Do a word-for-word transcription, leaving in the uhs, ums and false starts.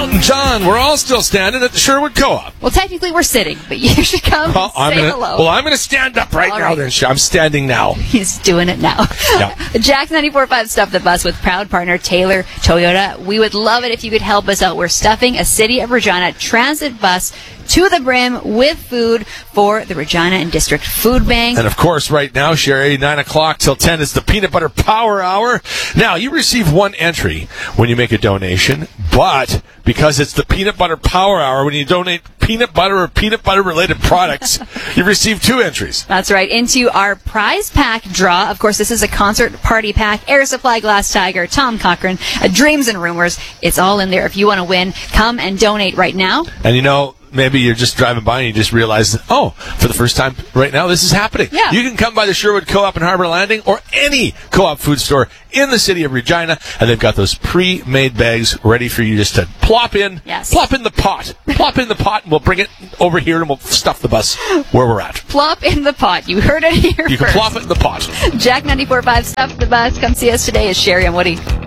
Elton John. We're all still standing at the Sherwood Co-op. Well, technically we're sitting, but you should come Well, and I'm say gonna, hello. well, I'm going to stand up right All now right. then. Sh- I'm standing now. He's doing it now. Yeah. Jack's ninety-four point five Stuff the Bus with proud partner Taylor Toyota. We would love it if you could help us out. We're stuffing a City of Regina transit bus to the brim with food for the Regina and District Food Bank. And of course, right now, Sherry, nine o'clock till ten is the Peanut Butter Power Hour. Now, you receive one entry when you make a donation, but because it's the Peanut Butter Power Hour, when you donate peanut butter or peanut butter related products, you receive two entries. That's right, into our prize pack draw. Of course, this is a concert party pack, Air Supply, Glass Tiger, Tom Cochran, uh, Dreams and Rumors. It's all in there. If you want to win, come and donate right now. And you know, maybe you're just driving by and you just realize, oh, for the first time right now, this is happening. Yeah. You can come by the Sherwood Co-op in Harbor Landing or any co-op food store in the city of Regina, and they've got those pre-made bags ready for you just to plop in, Yes. plop in the pot, plop in the pot, and we'll bring it over here and we'll stuff the bus where we're at. Plop in the pot. You heard it here You can first. plop it in the pot. Jack ninety-four point five Stuff the Bus. Come see us today. Is Sherry and Woody.